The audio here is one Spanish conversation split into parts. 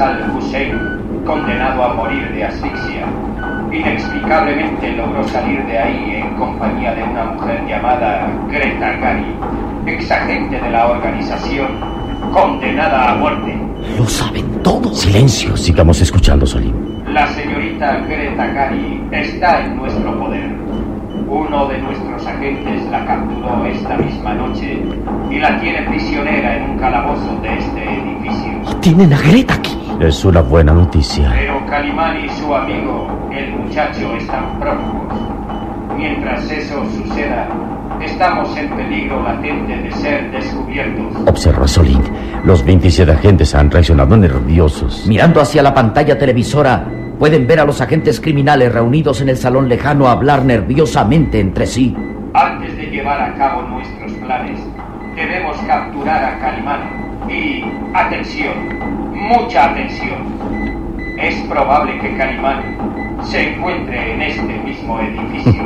Faisal Hussein, condenado a morir de asfixia. Inexplicablemente logró salir de ahí en compañía de una mujer llamada Greta Gary, exagente de la organización, condenada a muerte. Lo saben todos. Silencio, sigamos escuchando, Solim. La señorita Greta Gary está en nuestro poder. Uno de nuestros agentes la capturó esta misma noche y la tiene prisionera en un calabozo de este edificio. Tienen a Greta aquí. Es una buena noticia. Pero Calimán y su amigo, el muchacho, están prófugos. Mientras eso suceda, estamos en peligro latente de ser descubiertos. Observa, Solim. Los 27 agentes han reaccionado nerviosos. Mirando hacia la pantalla televisora, pueden ver a los agentes criminales reunidos en el salón lejano hablar nerviosamente entre sí. Antes de llevar a cabo nuestros planes, debemos capturar a Calimán. Y, atención, mucha atención. Es probable que Calimán se encuentre en este mismo edificio.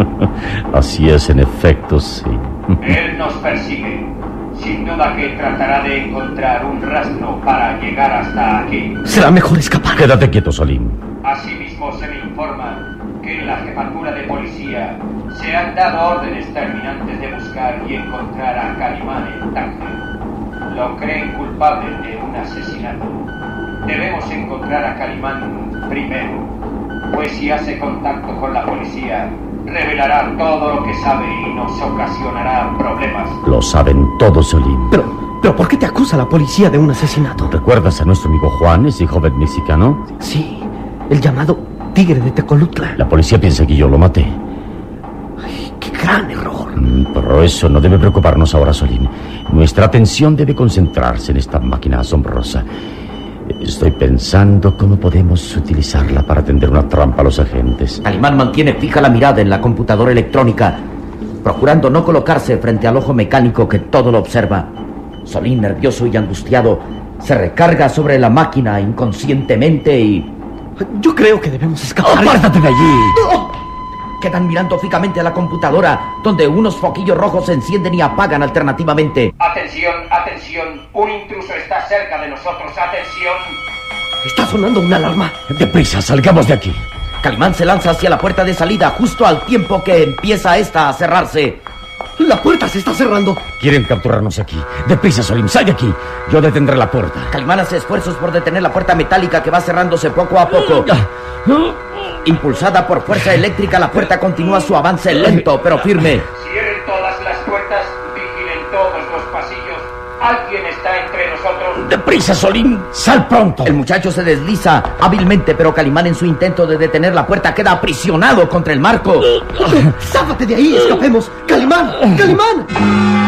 Así es, en efecto, sí. Él nos persigue. Sin duda que tratará de encontrar un rastro para llegar hasta aquí. Será mejor escapar. Quédate quieto, Solim. Asimismo, se me informa que en la jefatura de policía se han dado órdenes terminantes de buscar y encontrar a Calimán en Tánger. Lo creen culpable de un asesinato. Debemos encontrar a Calimán primero, pues si hace contacto con la policía, revelará todo lo que sabe y nos ocasionará problemas. Lo saben todos, Solim. Pero ¿por qué te acusa la policía de un asesinato? ¿Recuerdas a nuestro amigo Juan, ese joven mexicano? Sí, el llamado Tigre de Tecolutla. La policía piensa que yo lo maté. Ay, qué gran error. Pero eso no debe preocuparnos ahora, Solim. Nuestra atención debe concentrarse en esta máquina asombrosa. Estoy pensando cómo podemos utilizarla para tender una trampa a los agentes. Calimán mantiene fija la mirada en la computadora electrónica, procurando no colocarse frente al ojo mecánico que todo lo observa. Solim, nervioso y angustiado, se recarga sobre la máquina inconscientemente y... Yo creo que debemos escapar. ¡Apártate de allí! ¡No! Quedan mirando fijamente a la computadora, donde unos foquillos rojos se encienden y apagan alternativamente. Atención, atención, un intruso está cerca de nosotros, atención. Está sonando una alarma. ¡Deprisa, salgamos de aquí! Calimán se lanza hacia la puerta de salida justo al tiempo que empieza esta a cerrarse. La puerta se está cerrando. Quieren capturarnos aquí. ¡Deprisa, Solim, sal de aquí! Yo detendré la puerta. Calimán hace esfuerzos por detener la puerta metálica que va cerrándose poco a poco. Impulsada por fuerza eléctrica, la puerta continúa su avance lento pero firme. Cierren todas las puertas, vigilen todos los pasillos. Alguien está entre nosotros. ¡Deprisa, Solim! ¡Sal pronto! El muchacho se desliza hábilmente, pero Calimán, en su intento de detener la puerta, queda aprisionado contra el marco. ¡Záfate de ahí! ¡Escapemos! ¡Calimán! ¡Calimán!